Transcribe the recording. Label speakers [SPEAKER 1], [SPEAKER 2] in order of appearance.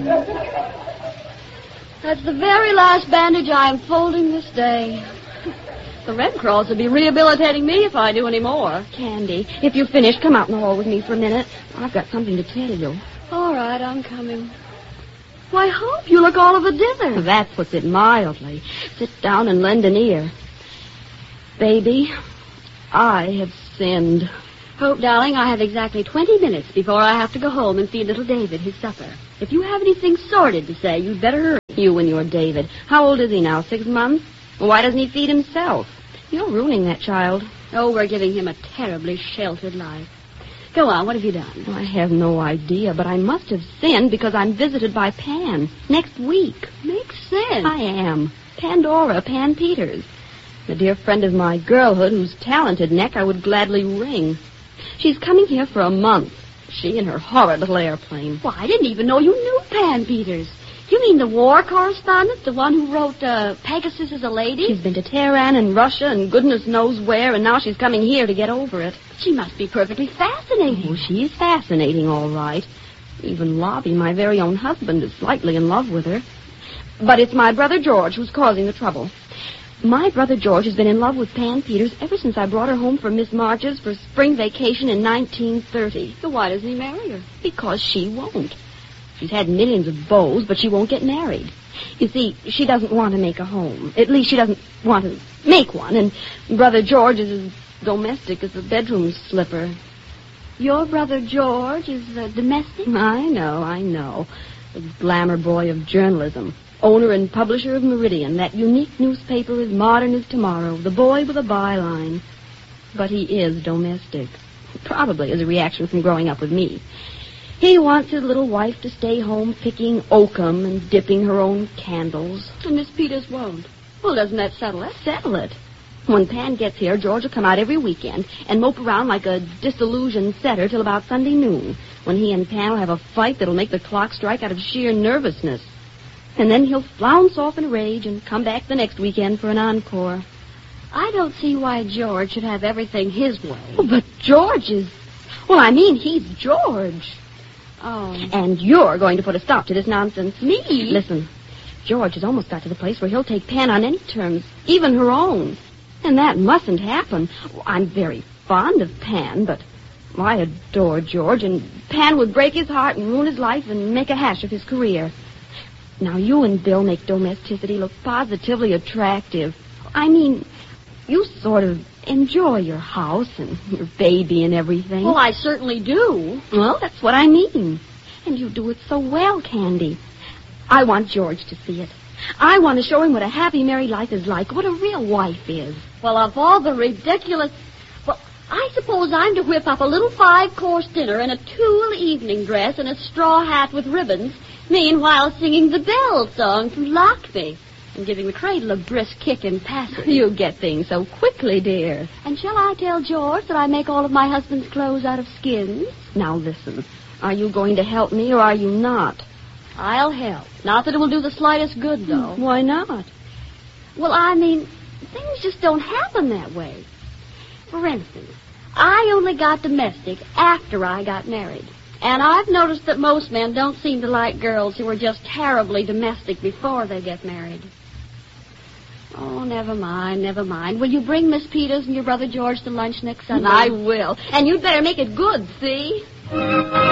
[SPEAKER 1] That's the very last bandage I am folding this day. The Red Cross will be rehabilitating me if I do any more.
[SPEAKER 2] Candy, if you finish, come out in the hall with me for a minute. I've got something to tell you.
[SPEAKER 1] All right, I'm coming. Why, Hope, you look all of a dither.
[SPEAKER 2] That puts it mildly. Sit down and lend an ear. Baby, I have sinned.
[SPEAKER 1] Hope, darling, I have exactly 20 minutes before I have to go home and feed little David his supper. If you have anything sordid to say, you'd better hurry.
[SPEAKER 2] You and your David. How old is he now, 6 months? Why doesn't he feed himself? You're ruining that child.
[SPEAKER 1] Oh, we're giving him a terribly sheltered life. Go on, what have you done?
[SPEAKER 2] I have no idea, but I must have sinned because I'm visited by Pan next week.
[SPEAKER 1] Makes sense.
[SPEAKER 2] I am. Pandora, Pan Peters. A dear friend of my girlhood whose talented neck I would gladly wring. She's coming here for a month. She and her horrid little airplane.
[SPEAKER 1] Why, I didn't even know you knew Pan Peters. You mean the war correspondent? The one who wrote Pegasus is a Lady?
[SPEAKER 2] She's been to Tehran and Russia and goodness knows where, and now she's coming here to get over it.
[SPEAKER 1] She must be perfectly fascinating.
[SPEAKER 2] Oh, she is fascinating, all right. Even Lobby, my very own husband, is slightly in love with her. But it's my brother George who's causing the trouble. My brother George has been in love with Pan Peters ever since I brought her home from Miss March's for spring vacation in 1930.
[SPEAKER 1] So why doesn't he marry her?
[SPEAKER 2] Because she won't. She's had millions of beaux, but she won't get married. You see, she doesn't want to make a home. At least she doesn't want to make one, and Brother George is as domestic as a bedroom slipper.
[SPEAKER 1] Your brother George is domestic?
[SPEAKER 2] I know. The glamour boy of journalism. Owner and publisher of Meridian, that unique newspaper as modern as tomorrow, the boy with a byline. But he is domestic. Probably as a reaction from growing up with me. He wants his little wife to stay home picking oakum and dipping her own candles.
[SPEAKER 1] And Miss Peters won't. Well, doesn't that settle it?
[SPEAKER 2] Settle it. When Pan gets here, George will come out every weekend and mope around like a disillusioned setter till about Sunday noon, when he and Pan will have a fight that'll make the clock strike out of sheer nervousness. And then he'll flounce off in a rage and come back the next weekend for an encore.
[SPEAKER 1] I don't see why George should have everything his way.
[SPEAKER 2] Oh, but George is... Well, I mean, he's George.
[SPEAKER 1] Oh.
[SPEAKER 2] And you're going to put a stop to this nonsense.
[SPEAKER 1] Me?
[SPEAKER 2] Listen, George has almost got to the place where he'll take Pan on any terms, even her own. And that mustn't happen. I'm very fond of Pan, but I adore George, and Pan would break his heart and ruin his life and make a hash of his career. Now, you and Bill make domesticity look positively attractive. I mean, you sort of enjoy your house and your baby and everything.
[SPEAKER 1] Well, I certainly do.
[SPEAKER 2] Well, that's what I mean. And you do it so well, Candy. I want George to see it. I want to show him what a happy married life is like, what a real wife is.
[SPEAKER 1] Well, of all the ridiculous... Well, I suppose I'm to whip up a little 5-course dinner in a tulle evening dress and a straw hat with ribbons, meanwhile singing the Bell song from Lockby and giving the cradle a brisk kick in passing.
[SPEAKER 2] You get things so quickly, dear.
[SPEAKER 1] And shall I tell George that I make all of my husband's clothes out of skins?
[SPEAKER 2] Now, listen. Are you going to help me or are you not?
[SPEAKER 1] I'll help. Not that it will do the slightest good, though.
[SPEAKER 2] Why not?
[SPEAKER 1] Well, I mean, things just don't happen that way. For instance, I only got domestic after I got married. And I've noticed that most men don't seem to like girls who are just terribly domestic before they get married. Oh, never mind. Will you bring Miss Peters and your brother George to lunch next Sunday?
[SPEAKER 2] I will. And you'd better make it good, see?